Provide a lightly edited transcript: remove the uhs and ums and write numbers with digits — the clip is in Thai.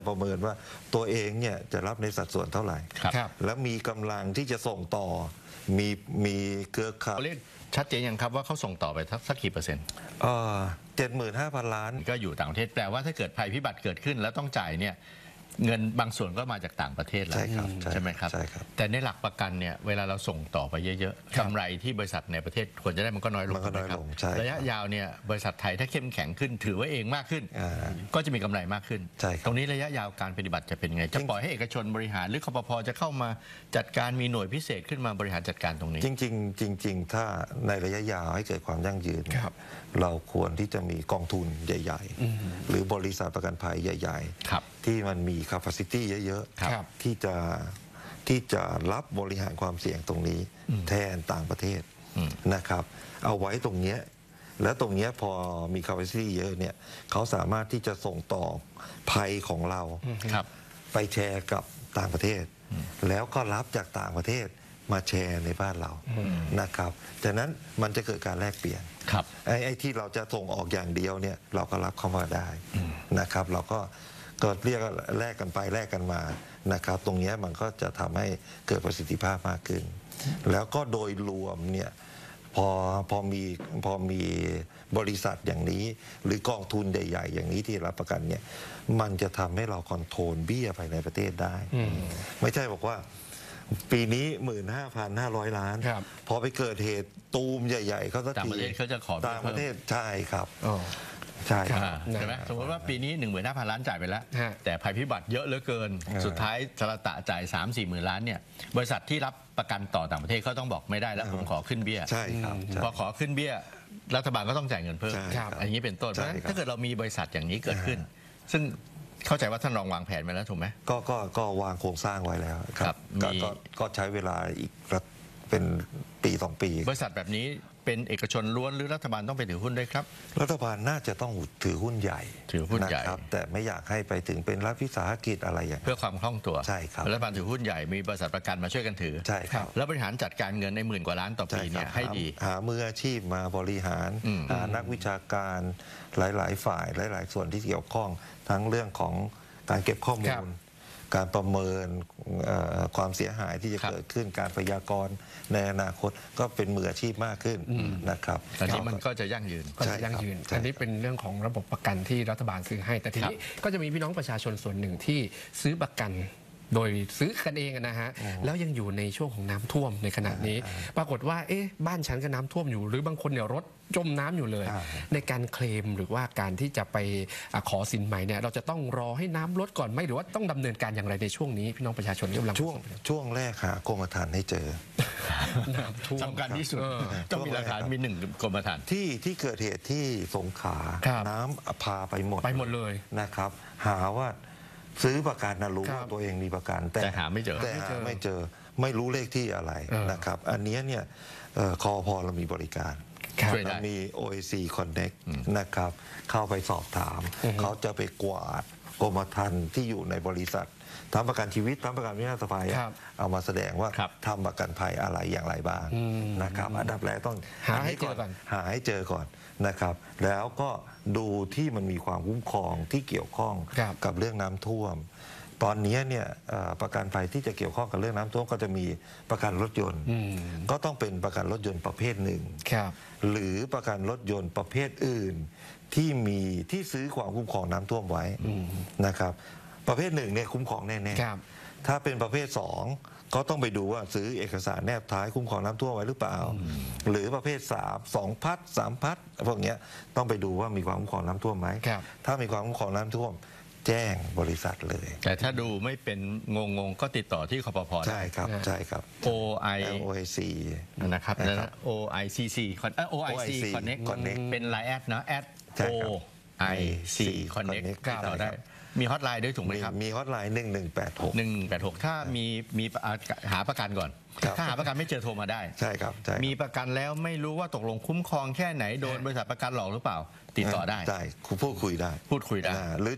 ประเมินว่าตัวเองเนี่ยจะรับในสัดส่วนเท่าไหร่ครับและมีกำลังที่จะส่งต่อมีเครือข่ายตัวเลขชัดเจนยังครับว่าเขาส่งต่อไปสักกี่เปอร์เซ็นต์ 75,000 ล้านก็อยู่ต่างประเทศแปลว่าถ้าเกิดภัยพิบัติเกิดขึ้นแล้วต้องจ่ายเนี่ยเงินบางส่วนก็มาจากต่างประเทศแล้วใช่ครับใช่ไหมครับใช่ครับแต่ในหลักประกันเนี่ยเวลาเราส่งต่อไปเยอะๆกำไรที่บริษัทในประเทศควรจะได้มันก็น้อยลงมันก็น้อยลงถูกไหมใช่ครับระยะยาวเนี่ยบริษัทไทยถ้าเข้มแข็งขึ้นถือว่าเองมากขึ้น ก็จะมีกำไรมากขึ้นใช่ครับตรงนี้ระยะยาวการปฏิบัติจะเป็นไงจะปล่อยให้เอกชนบริหารหรือคปภ.จะเข้ามาจัดการมีหน่วยพิเศษขึ้นมาบริหารจัดการตรงนี้จริงๆถ้าในระยะยาวให้เกิดความยั่งยืนครับเราควรที่จะมีกองทุนใหญ่ๆ หรือบริษัทประกันภัยใหญ่ครับๆ ที่มันมี capacity เยอะครับๆที่จะรับบริหารความเสี่ยงตรงนี้แทนต่างประเทศนะครับ เอาไว้ตรงเนี้ยแล้วตรงเนี้ยพอมี capacity เยอะเนี่ยเขาสามารถที่จะส่งต่อภัยของเราครับไปแชร์กับต่างประเทศ แล้วก็รับจากต่างประเทศมาแชร์ในบ้านเรานะครับจากนั้นมันจะเกิดการแลกเปลี่ยนครับไอ้ที่เราจะส่งออกอย่างเดียวเนี่ยเราก็รับเข้ามาได้นะครับ เราก็เรียกแลกกันไปแลกกันมานะครับ ตรงเนี้ยมันก็จะทำให้เกิดประสิทธิภาพมากขึ้น แล้วก็โดยรวมเนี่ยพอมีบริษัทอย่างนี้ หรือกองทุนใหญ่ๆอย่างนี้ที่รับประกันเนี่ยมันจะทำให้เราคอนโทรลเบี้ยภายในประเทศได้ ไม่ใช่บอกว่าปีนี้ 15,500 ล้านครับพอไปเกิดเหตุตูมใหญ่ๆเขาสักทีต่างประเทศเขาจะขอเบี้ยต่างประเทศใช่ครับอ๋อใช่ครับใช่ไหมสมมติว่าปีนี้ 15,000 ล้านจ่ายไปแล้วฮะแต่ภัยพิบัติเยอะเหลือเกิน สุดท้ายสระตะจ่าย 3-4 หมื่นล้านเนี่ยบริษัทที่รับประกันต่อต่างประเทศเขาต้องบอกไม่ได้แล้วผมขอขึ้นเบี้ยใช่ครับใช่พอขอขึ้นเบี้ยรัฐบาลก็ต้องจ่ายเงินเพิ่มใช่ครับอันนี้เป็นต้นเพใช่ราะฉะนั้นครับถ้าเกิดเรามีบริษัทอย่างนี้เกิดขึ้น ซึ่งเข้าใจว่าท่านรองวางแผนไว้แล้วถูกไหมก็วางโครงสร้างไว้แล้วคครัรับบ มีก็ใช้เวลาอีกเป็นปี2 ปีบริษัทแบบนี้เป็นเอกชนล้วนหรือรัฐบาลต้องไปถือหุ้นด้วยครับรัฐบาลน่าจะต้องถือหุ้นใหญ่ถือหุ้นใหญ่ะครับแต่ไม่อยากให้ไปถึงเป็นรัฐวิสาหกิจอะไรอย่างนั้นเพื่อความคล่องตัวใช่ครับรัฐบาลถือหุ้นใหญ่มีบริษัทประกันมาช่วยกันถือใช่ครับแล้วบริหารจัดการเงินในหมื่นกว่าล้านต่อใช่ปีครัเนี่บยให้ดีหามืออาชีพมาบริหาร หานักวิชาการหลายๆ ฝ่ายหลาย ๆ ส่วนที่เกี่ยวข้องทั้งเรื่องของการเก็บข้อมูครัลบการประเมินความเสียหายที่จะครับเกิดขึ้นการพยากรณ์ในอนาคตก็เป็นมืออาชีพมากขึ้นนะครับอันนี้มันก็จะยั่งยืนก็จะยั่งยืนใช่ครับอันนี้เป็นเรื่องของระบบประกันที่รัฐบาลซื้อให้ แต่ทีนี้ก็จะมีพี่น้องประชาชนส่วนหนึ่งที่ซื้อประกันโดยซื้อกันเองนะฮะ แล้วยังอยู่ในช่วงของน้ำท่วมในขณะนี้ ปรากฏว่าเอ๊ะบ้านฉันก็น้ำท่วมอยู่ หรือบางคนเนี่ยรถจมน้ำอยู่เลย ในการเคลมหรือว่าการที่จะไปขอสินใหม่เนี่ยเราจะต้องรอให้น้ำลดก่อนไหมหรือว่าต้องดำเนินการอย่างไรในช่วงนี้พี่น้องประชาชนที่กำลังช่วงแรกหากรมธรรม์ให้เจอน้ำท่วมสำคัญที่สุดต้องมีหลักฐานมี1 กรมธรรม์ที่เกิดเหตุที่สงขลาครับน้ำพาไปหมดไปหมดเลยนะครับ หาว่าซื้อประกันนะรู้ครับว่าตัวเองมีประกันแต่หาไม่เจอแต่หาไม่เจอไม่รู้เลขที่อะไรเออนะครับ อันเนี้ยเนี่ยคอพอเรามีบริการครับช่วยได้เรามี OAC Connect นะครับ เข้าไปสอบถาม เขาจะไปกวาดกรมธรรม์ที่อยู่ในบริษัททำประกันชีวิตทำประกันวินาศภัยอะครับเอามาแสดงว่าครับทำประกันภัยอะไรอย่างไรบ้างนะครับ อันดับแรกต้องหาให้เจอก่อนหาให้เจอก่อนนะครับ แล้วก็ดูที่มันมีความคุ้มครองที่เกี่ยวข้องครับกับเรื่องน้ำท่วม ตอนนี้เนี่ยประกันภัยที่จะเกี่ยวข้องกับเรื่องน้ำท่วมก็จะมีประกันรถยนต์ ก็ต้องเป็นประกันรถยนต์ประเภทหนึ่งครับหรือประกันรถยนต์ประเภทอื่น ที่ซื้อความคุ้มครองน้ำท่วมไว้นะครับ ประเภทหนึ่งเนี่ยคุ้มครองแน่ครับๆถ้าเป็นประเภทสองก็ต้องไปดูว่าซื้อเอกสารแนบท้ายคุ้มครองน้ำท่วมไว้หรือเปล่า หรือประเภท2 พัด 3 พัดพวกเนี้ยต้องไปดูว่ามีความคุ้มครองน้ำท่วมไหมครับถ้ามีความคุ้มครองน้ำท่วมแจ้งบริษัทเลยแต่ถ้าดูไม่เป็นงงก็ติดต่อที่คปภใช่ครับใช่ครับ OI LOAC นะครับนะครับ OICC OIC Connect Connect เป็นไลน์แอดนะแอดใช่ครับ OIC Connect ครับติดต่อได้ มีฮอตไลน์ด้วยถูกไหมครับมีฮอตไลน์1186 186 ถ้ามีหาประกันก่อนครับถ้าหาประกันไม่เจอโทรมาได้ใช่ครับใช่ครับมีประกันแล้วไม่รู้ว่าตกลงคุ้มครองแค่ไหนโดนบริษัทประกันหลอกหรือเปล่า ติดต่อได้ได้พูดคุยได้พูดคุยได้หรือ